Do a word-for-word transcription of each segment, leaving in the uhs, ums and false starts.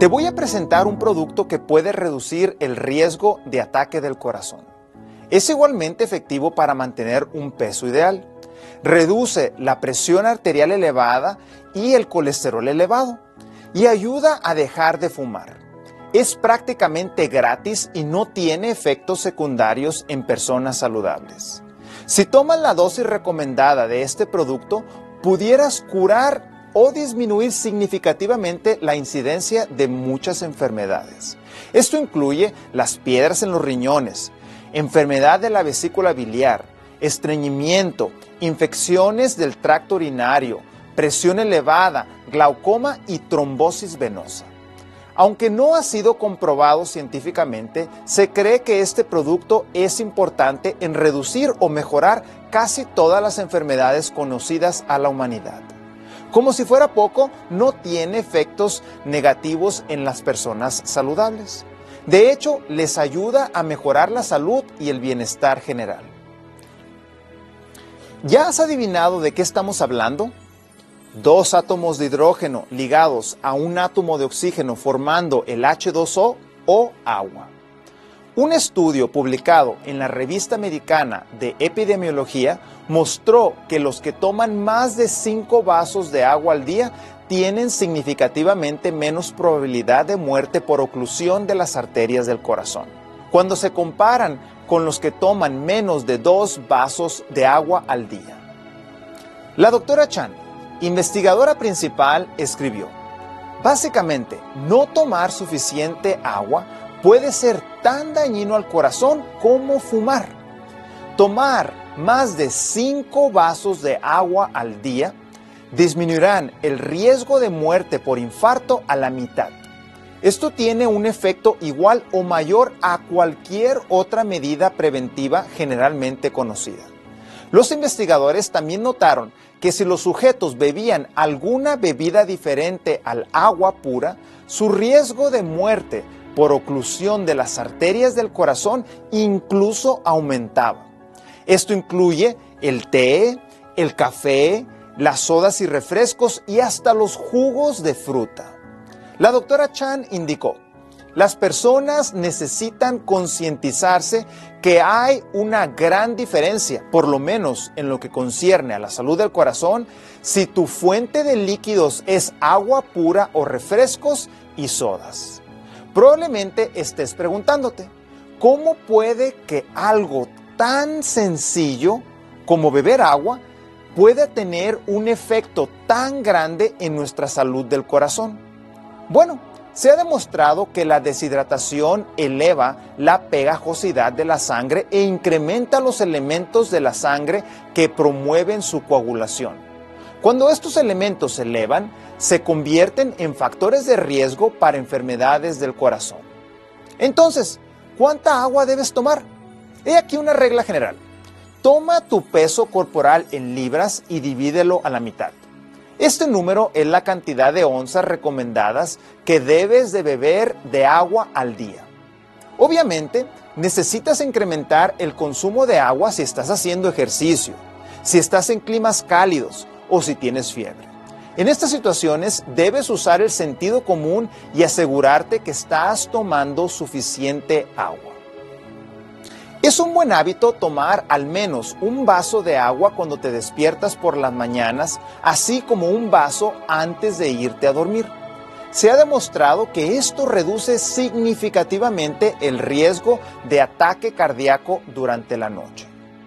Te voy a presentar un producto que puede reducir el riesgo de ataque del corazón. Es igualmente efectivo para mantener un peso ideal. Reduce la presión arterial elevada y el colesterol elevado y ayuda a dejar de fumar. Es prácticamente gratis y no tiene efectos secundarios en personas saludables. Si tomas la dosis recomendada de este producto, pudieras curar o disminuir significativamente la incidencia de muchas enfermedades. Esto incluye las piedras en los riñones, enfermedad de la vesícula biliar, estreñimiento, infecciones del tracto urinario, presión elevada, glaucoma y trombosis venosa. Aunque no ha sido comprobado científicamente, se cree que este producto es importante en reducir o mejorar casi todas las enfermedades conocidas a la humanidad. Como si fuera poco, no tiene efectos negativos en las personas saludables. De hecho, les ayuda a mejorar la salud y el bienestar general. ¿Ya has adivinado de qué estamos hablando? Dos átomos de hidrógeno ligados a un átomo de oxígeno formando el hache dos o o agua. Un estudio publicado en la revista americana de epidemiología mostró que los que toman más de cinco vasos de agua al día tienen significativamente menos probabilidad de muerte por oclusión de las arterias del corazón, cuando se comparan con los que toman menos de dos vasos de agua al día. La doctora Chan, investigadora principal, escribió: básicamente, no tomar suficiente agua puede ser tan dañino al corazón como fumar. Tomar más de cinco vasos de agua al día disminuirán el riesgo de muerte por infarto a la mitad. Esto tiene un efecto igual o mayor a cualquier otra medida preventiva generalmente conocida. Los investigadores también notaron que si los sujetos bebían alguna bebida diferente al agua pura, su riesgo de muerte por oclusión de las arterias del corazón incluso aumentaba. Esto incluye el té, el café, las sodas y refrescos y hasta los jugos de fruta. La doctora Chan indicó: las personas necesitan concientizarse que hay una gran diferencia, por lo menos en lo que concierne a la salud del corazón, si tu fuente de líquidos es agua pura o refrescos y sodas. Probablemente estés preguntándote, ¿cómo puede que algo tan sencillo como beber agua pueda tener un efecto tan grande en nuestra salud del corazón? Bueno, se ha demostrado que la deshidratación eleva la pegajosidad de la sangre e incrementa los elementos de la sangre que promueven su coagulación. Cuando estos elementos se elevan, se convierten en factores de riesgo para enfermedades del corazón. Entonces, ¿cuánta agua debes tomar? He aquí una regla general. Toma tu peso corporal en libras y divídelo a la mitad. Este número es la cantidad de onzas recomendadas que debes de beber de agua al día. Obviamente, necesitas incrementar el consumo de agua si estás haciendo ejercicio, si estás en climas cálidos o si tienes fiebre. En estas situaciones debes usar el sentido común y asegurarte que estás tomando suficiente agua. Es un buen hábito tomar al menos un vaso de agua cuando te despiertas por las mañanas, así como un vaso antes de irte a dormir. Se ha demostrado que esto reduce significativamente el riesgo de ataque cardíaco durante la noche.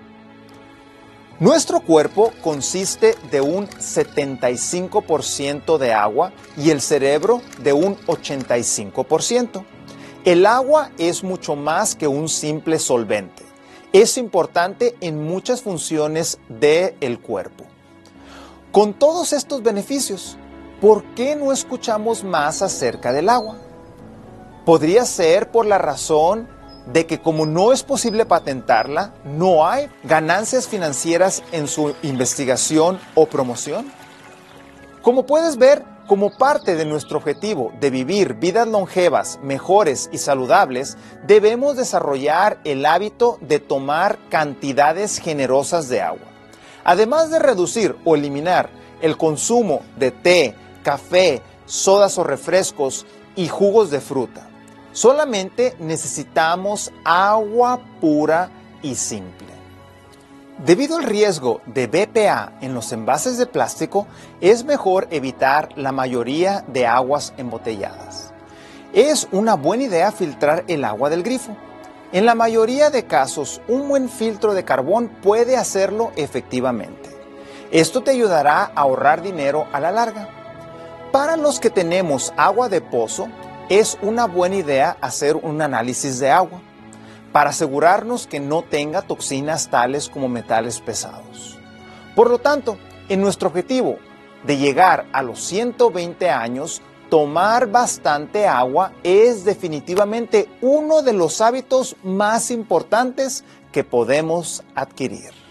Nuestro cuerpo consiste de un setenta y cinco por ciento de agua y el cerebro de un ochenta y cinco por ciento. El agua es mucho más que un simple solvente. Es importante en muchas funciones del cuerpo. Con todos estos beneficios, ¿por qué no escuchamos más acerca del agua? Podría ser por la razón de que como no es posible patentarla, no hay ganancias financieras en su investigación o promoción. Como puedes ver, como parte de nuestro objetivo de vivir vidas longevas, mejores y saludables, debemos desarrollar el hábito de tomar cantidades generosas de agua. Además de reducir o eliminar el consumo de té, café, sodas o refrescos y jugos de fruta. Solamente necesitamos agua pura y simple. Debido al riesgo de B P A en los envases de plástico, es mejor evitar la mayoría de aguas embotelladas. Es una buena idea filtrar el agua del grifo. En la mayoría de casos, un buen filtro de carbón puede hacerlo efectivamente. Esto te ayudará a ahorrar dinero a la larga. Para los que tenemos agua de pozo, es una buena idea hacer un análisis de agua para asegurarnos que no tenga toxinas tales como metales pesados. Por lo tanto, en nuestro objetivo de llegar a los ciento veinte años, tomar bastante agua es definitivamente uno de los hábitos más importantes que podemos adquirir.